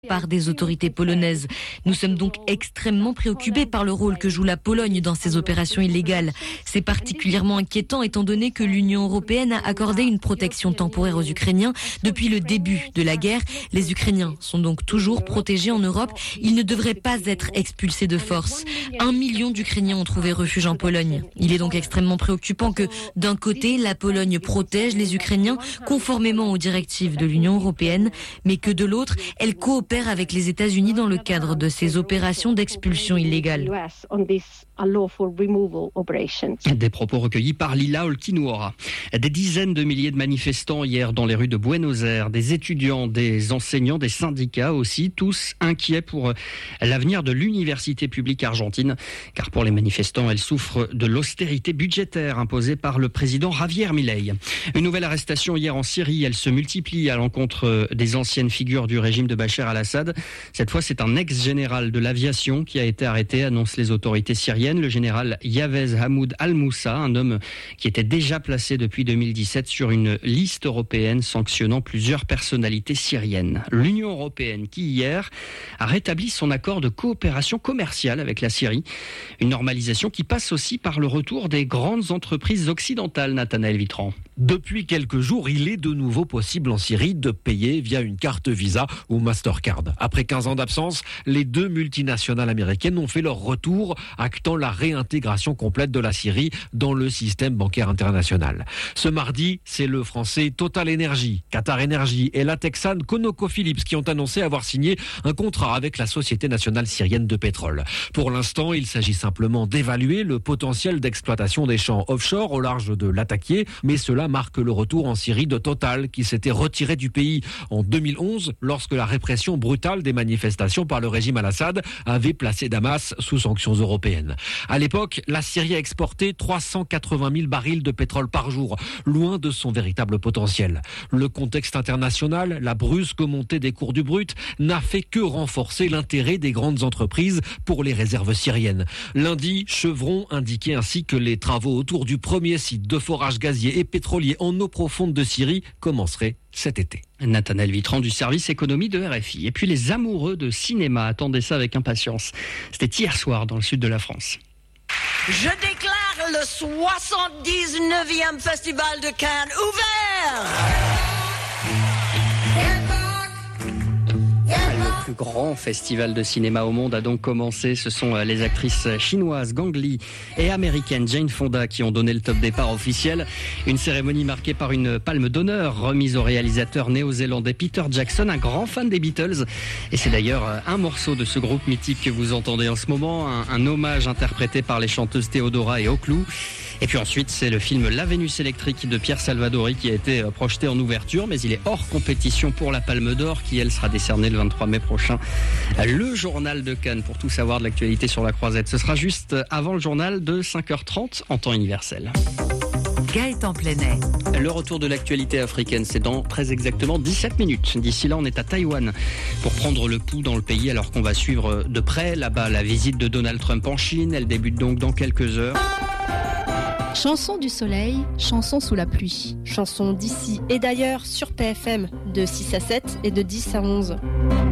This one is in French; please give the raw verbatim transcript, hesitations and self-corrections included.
par des autorités polonaises. Nous sommes donc extrêmement préoccupés par le rôle que joue la Pologne dans ces opérations illégales. C'est particulièrement inquiétant étant donné que l'Union européenne a accordé une protection temporaire aux Ukrainiens depuis le début de la guerre. Les Ukrainiens sont donc toujours protégés en Europe. Ils ne devraient pas être expulsés de force. Un million d'Ukrainiens ont trouvé refuge en Pologne. Il est donc extrêmement préoccupant que, d'un côté, la Pologne protège les Ukrainiens conformément aux directives de l'Union européenne, mais que de l'autre, elle coopère avec les États-Unis dans le cadre de ces opérations d'expulsion illégale. Des propos recueillis par Lila Olkinuora. Des dizaines de milliers de manifestants hier dans les rues de Buenos Aires, des étudiants, des enseignants, des syndicats aussi, tous inquiets pour l'avenir de l'université publique argentine. Car pour les manifestants, elle souffre de l'austérité budgétaire imposée par le président Javier Milei. Une nouvelle arrestation hier en Syrie, elle se multiplie à l'encontre des anciennes figures du régime de Bachar al-Assad. Cette fois, c'est un ex-général de l'aviation qui a été arrêté, annoncent les autorités syriennes. Le général Yavez Hamoud al-Moussa, un homme qui était déjà placé depuis deux mille dix-sept sur une liste européenne sanctionnant plusieurs personnalités syriennes. L'Union européenne qui, hier, a rétabli son accord de coopération commerciale avec la Syrie. Une normalisation qui passe aussi par le retour des grandes entreprises occidentales, Nathanaël Vitran. Depuis quelques jours, il est de nouveau possible en Syrie de payer via une carte Visa ou Mastercard. Après quinze ans d'absence, les deux multinationales américaines ont fait leur retour, actant la réintégration complète de la Syrie dans le système bancaire international. Ce mardi, c'est le français Total Energy, Qatar Energy et la Texane ConocoPhillips qui ont annoncé avoir signé un contrat avec la Société nationale syrienne de pétrole. Pour l'instant, il s'agit simplement d'évaluer le potentiel d'exploitation des champs offshore au large de Latakia, mais cela marque le retour en Syrie de Total qui s'était retiré du pays en deux mille onze lorsque la répression brutale des manifestations par le régime al-Assad avait placé Damas sous sanctions européennes. À l'époque, la Syrie a exporté trois cent quatre-vingt mille barils de pétrole par jour, loin de son véritable potentiel. Le contexte international, la brusque montée des cours du brut, n'a fait que renforcer l'intérêt des grandes entreprises pour les réserves syriennes. Lundi, Chevron indiquait ainsi que les travaux autour du premier site de forage gazier et pétrolier en eau profonde de Syrie commenceraient cet été. Nathanaël Vitran du service économie de R F I. Et puis les amoureux de cinéma attendaient ça avec impatience. C'était hier soir dans le sud de la France. Je déclare le soixante-dix-neuvième Festival de Cannes ouvert. Le plus grand festival de cinéma au monde a donc commencé. Ce sont les actrices chinoises Gang Li et américaine Jane Fonda qui ont donné le top départ officiel. Une cérémonie marquée par une palme d'honneur remise au réalisateur néo-zélandais Peter Jackson, un grand fan des Beatles. Et c'est d'ailleurs un morceau de ce groupe mythique que vous entendez en ce moment, un, un hommage interprété par les chanteuses Théodora et Oclou. Et puis ensuite, c'est le film La Vénus électrique de Pierre Salvadori qui a été projeté en ouverture, mais il est hors compétition pour la Palme d'Or qui, elle, sera décernée le vingt-trois mai prochain. Le journal de Cannes pour tout savoir de l'actualité sur la Croisette. Ce sera juste avant le journal de cinq heures trente en temps universel. Gaëtan Plenet. Le retour de l'actualité africaine, c'est dans très exactement dix-sept minutes. D'ici là, on est à Taïwan pour prendre le pouls dans le pays alors qu'on va suivre de près là-bas la visite de Donald Trump en Chine. Elle débute donc dans quelques heures. Chanson du soleil, chanson sous la pluie. Chanson d'ici et d'ailleurs sur P F M de six à sept et de dix à onze.